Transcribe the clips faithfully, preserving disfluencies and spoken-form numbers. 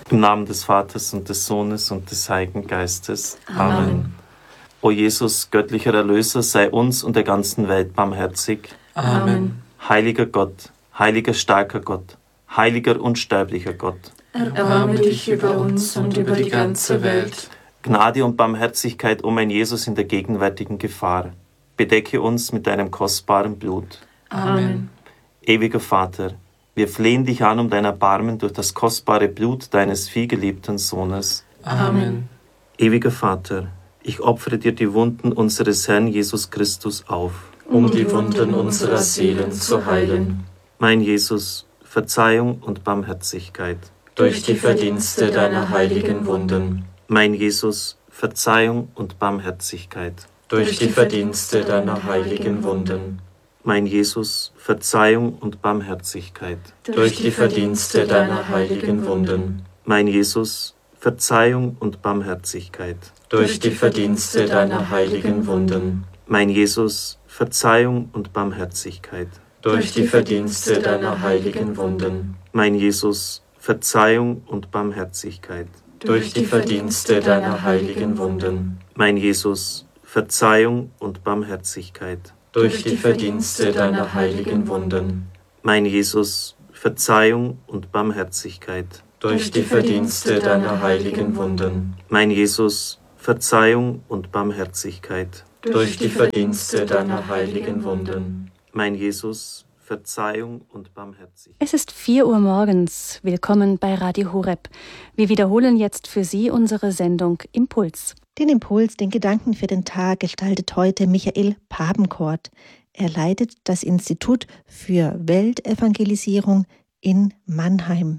Im Namen des Vaters und des Sohnes und des Heiligen Geistes. Amen. Amen. O Jesus, göttlicher Erlöser, sei uns und der ganzen Welt barmherzig. Amen. Heiliger Gott, heiliger starker Gott, heiliger unsterblicher Gott, Erbarme dich über uns und über die ganze Welt. Gnade und Barmherzigkeit, o mein Jesus, in der gegenwärtigen Gefahr. Bedecke uns mit deinem kostbaren Blut. Amen. Ewiger Vater, wir flehen dich an um dein Erbarmen durch das kostbare Blut deines vielgeliebten Sohnes. Amen. Ewiger Vater, ich opfere dir die Wunden unseres Herrn Jesus Christus auf. Um die Wunden unserer Seelen zu heilen. Mein Jesus, Verzeihung und Barmherzigkeit. Durch die Verdienste deiner heiligen Wunden. Mein Jesus, Verzeihung und Barmherzigkeit. Durch die Verdienste deiner heiligen Wunden. Mein Jesus, Verzeihung und Barmherzigkeit. Durch die Verdienste deiner heiligen Wunden. Mein Jesus, Verzeihung und Barmherzigkeit. Durch die Verdienste deiner heiligen Wunden. Mein Jesus, Verzeihung und Barmherzigkeit. Durch die Verdienste deiner heiligen Wunden. Mein Jesus, Verzeihung und Barmherzigkeit. Durch die Verdienste deiner heiligen Wunden. Mein Jesus, Verzeihung und Barmherzigkeit. Durch die Verdienste deiner heiligen Wunden. Mein Jesus, Verzeihung und Barmherzigkeit. Durch die Verdienste deiner heiligen Wunden. Mein Jesus, Verzeihung und Barmherzigkeit. Durch die Verdienste deiner heiligen Wunden. Mein Jesus, Verzeihung und Barmherzigkeit. Es ist vier Uhr morgens. Willkommen bei Radio Horeb. Wir wiederholen jetzt für Sie unsere Sendung Impuls. Den Impuls, den Gedanken für den Tag gestaltet heute Michael Papenkort. Er leitet das Institut für Weltevangelisierung in Mannheim.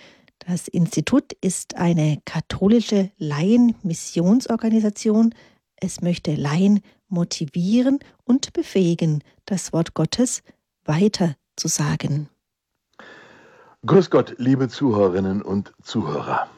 Das Institut ist eine katholische Laien-Missionsorganisation. Es möchte Laien motivieren und befähigen, das Wort Gottes weiterzusagen. Grüß Gott, liebe Zuhörerinnen und Zuhörer.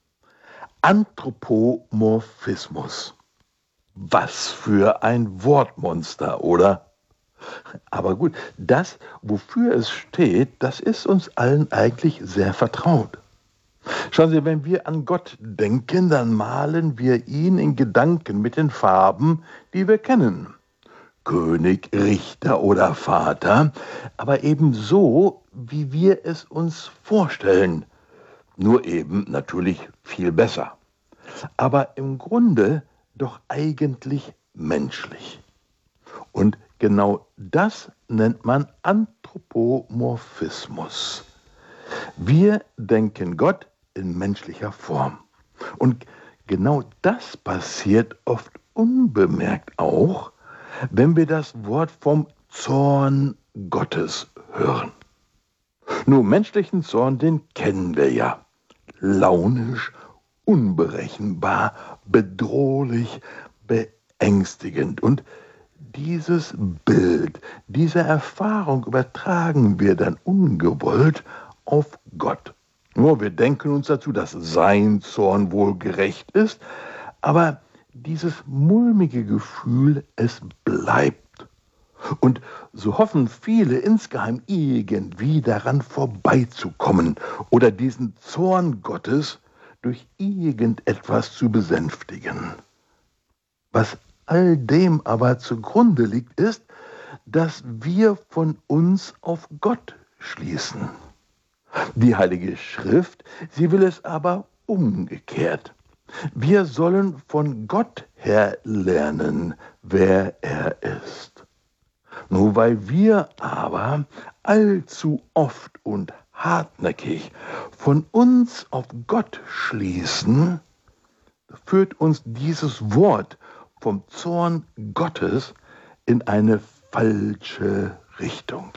Anthropomorphismus. Was für ein Wortmonster, oder? Aber gut, das, wofür es steht, das ist uns allen eigentlich sehr vertraut. Schauen Sie, wenn wir an Gott denken, dann malen wir ihn in Gedanken mit den Farben, die wir kennen. König, Richter oder Vater, aber eben so, wie wir es uns vorstellen. Nur eben natürlich viel besser. Aber im Grunde doch eigentlich menschlich. Und genau das nennt man Anthropomorphismus. Wir denken Gott in menschlicher Form. Und genau das passiert oft unbemerkt auch, wenn wir das Wort vom Zorn Gottes hören. Nur menschlichen Zorn, den kennen wir ja. Launisch, unberechenbar, bedrohlich, beängstigend. Und dieses Bild, diese Erfahrung übertragen wir dann ungewollt auf Gott. Nur wir denken uns dazu, dass sein Zorn wohl gerecht ist, aber dieses mulmige Gefühl, es bleibt. Und so hoffen viele insgeheim irgendwie daran vorbeizukommen oder diesen Zorn Gottes durch irgendetwas zu besänftigen. Was all dem aber zugrunde liegt, ist, dass wir von uns auf Gott schließen. Die Heilige Schrift, sie will es aber umgekehrt. Wir sollen von Gott her lernen, wer er ist. Nur weil wir aber allzu oft und hartnäckig von uns auf Gott schließen, führt uns dieses Wort vom Zorn Gottes in eine falsche Richtung.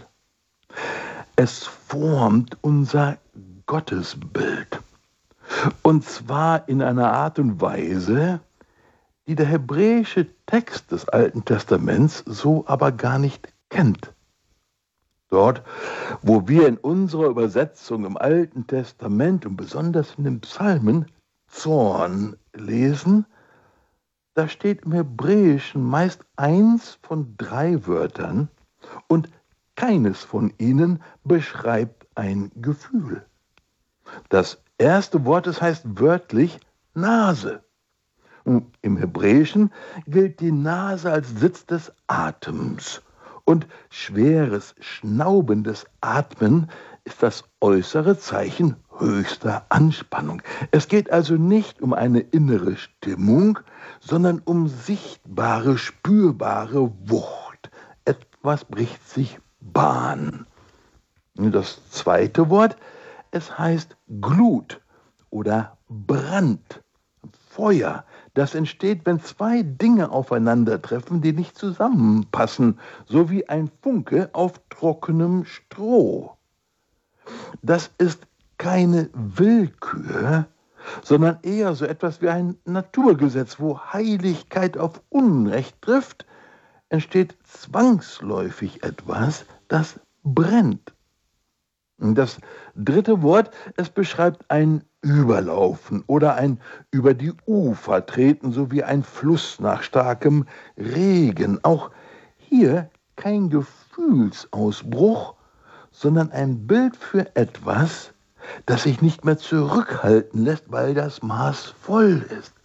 Es formt unser Gottesbild. Und zwar in einer Art und Weise, die der hebräische Text des Alten Testaments so aber gar nicht kennt. Dort, wo wir in unserer Übersetzung im Alten Testament und besonders in den Psalmen Zorn lesen, da steht im Hebräischen meist eins von drei Wörtern und keines von ihnen beschreibt ein Gefühl. Das erste Wort, das heißt wörtlich Nase. Und im Hebräischen gilt die Nase als Sitz des Atems. Und schweres, schnaubendes Atmen ist das äußere Zeichen höchster Anspannung. Es geht also nicht um eine innere Stimmung, sondern um sichtbare, spürbare Wucht. Etwas bricht sich Bahn. Das zweite Wort, es heißt Glut oder Brand, Feuer. Das entsteht, wenn zwei Dinge aufeinandertreffen, die nicht zusammenpassen, so wie ein Funke auf trockenem Stroh. Das ist keine Willkür, sondern eher so etwas wie ein Naturgesetz, wo Heiligkeit auf Unrecht trifft, entsteht zwangsläufig etwas, das brennt. Das dritte Wort, es beschreibt ein Überlaufen oder ein über die Ufer treten, so wie ein Fluss nach starkem Regen. Auch hier kein Gefühlsausbruch, sondern ein Bild für etwas, das sich nicht mehr zurückhalten lässt, weil das Maß voll ist.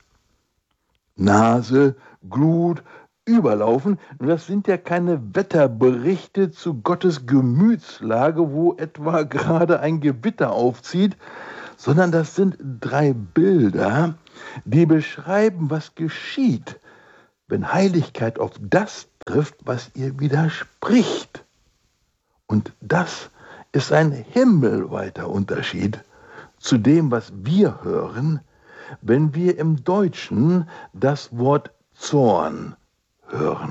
Nase, Glut, Überlaufen, das sind ja keine Wetterberichte zu Gottes Gemütslage, wo etwa gerade ein Gewitter aufzieht, sondern das sind drei Bilder, die beschreiben, was geschieht, wenn Heiligkeit auf das trifft, was ihr widerspricht. Und das ist ein himmelweiter Unterschied zu dem, was wir hören, wenn wir im Deutschen das Wort Zorn hören.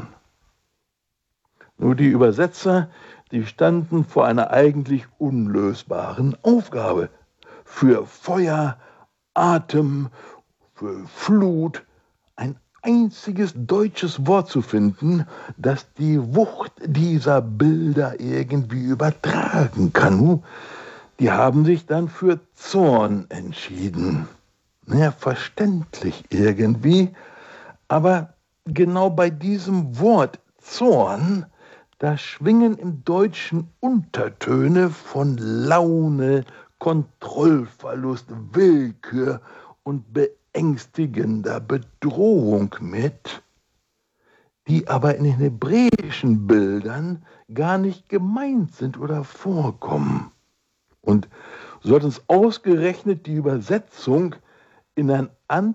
Nur die Übersetzer, die standen vor einer eigentlich unlösbaren Aufgabe. Für Feuer, Atem, für Flut, ein einziges deutsches Wort zu finden, das die Wucht dieser Bilder irgendwie übertragen kann. Die haben sich dann für Zorn entschieden. Naja, verständlich irgendwie, aber genau bei diesem Wort Zorn, da schwingen im Deutschen Untertöne von Laune, Kontrollverlust, Willkür und beängstigender Bedrohung mit, die aber in den hebräischen Bildern gar nicht gemeint sind oder vorkommen. Und so hat uns ausgerechnet die Übersetzung in ein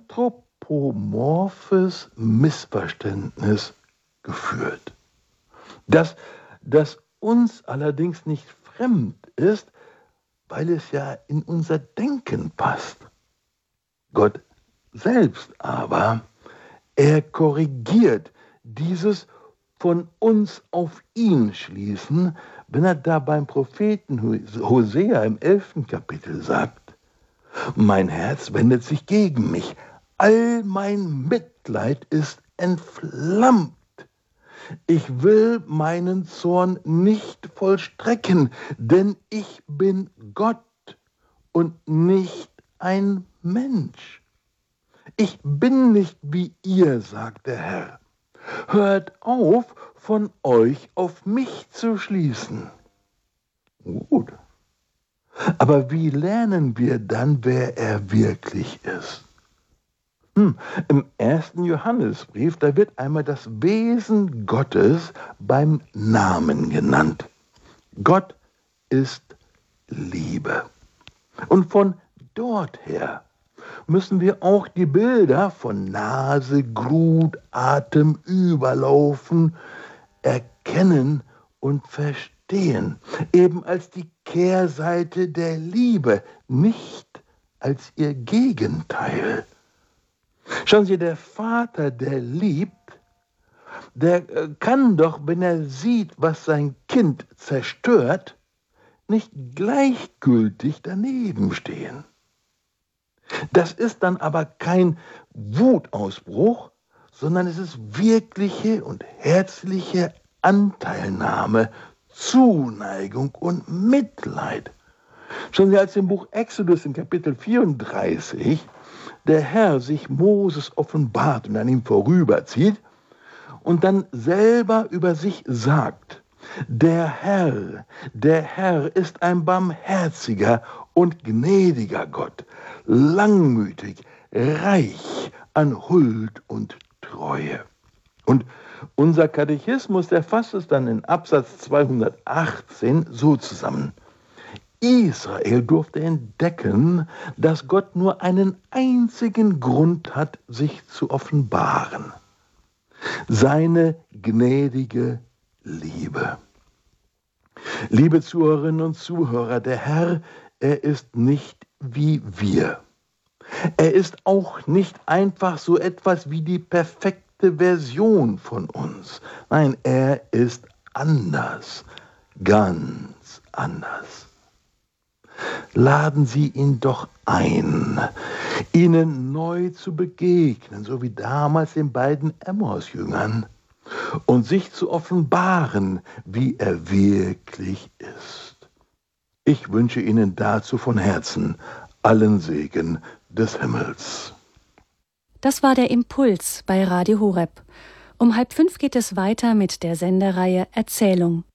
anthropomorphes Missverständnis geführt. Das, das uns allerdings nicht fremd ist, weil es ja in unser Denken passt. Gott selbst aber, er korrigiert dieses von uns auf ihn schließen, wenn er da beim Propheten Hosea im elften Kapitel sagt: Mein Herz wendet sich gegen mich, all mein Mitleid ist entflammt. Ich will meinen Zorn nicht vollstrecken, denn ich bin Gott und nicht ein Mensch. Ich bin nicht wie ihr, sagt der Herr. Hört auf, von euch auf mich zu schließen. Gut. Aber wie lernen wir dann, wer er wirklich ist? Hm, im ersten Johannesbrief, da wird einmal das Wesen Gottes beim Namen genannt. Gott ist Liebe. Und von dort her müssen wir auch die Bilder von Nase, Glut, Atem, Überlaufen erkennen und verstehen, eben als die Kehrseite der Liebe, nicht als ihr Gegenteil. Schauen Sie, der Vater, der liebt, der kann doch, wenn er sieht, was sein Kind zerstört, nicht gleichgültig daneben stehen. Das ist dann aber kein Wutausbruch, sondern es ist wirkliche und herzliche Anteilnahme, Zuneigung und Mitleid. Schon wie als im Buch Exodus in Kapitel vierunddreißig der Herr sich Moses offenbart und an ihm vorüberzieht und dann selber über sich sagt: Der Herr, der Herr ist ein barmherziger und gnädiger Gott, langmütig, reich an Huld und Treue. Und unser Katechismus, der fasst es dann in Absatz zweihundertachtzehn so zusammen. Israel durfte entdecken, dass Gott nur einen einzigen Grund hat, sich zu offenbaren. Seine gnädige Liebe. Liebe Zuhörerinnen und Zuhörer, der Herr, er ist nicht wie wir. Er ist auch nicht einfach so etwas wie die perfekte Version von uns. Nein, er ist anders, ganz anders. Laden Sie ihn doch ein, ihnen neu zu begegnen, so wie damals den beiden Emmaus-Jüngern, und sich zu offenbaren, wie er wirklich ist. Ich wünsche Ihnen dazu von Herzen allen Segen des Himmels. Das war der Impuls bei Radio Horeb. Um halb fünf geht es weiter mit der Sendereihe Erzählung.